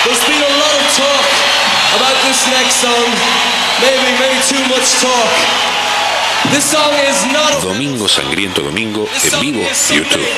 There's been a lot of talk about this next song. Maybe too much talk. This song is not Domingo Sangriento Domingo en vivo, YouTube.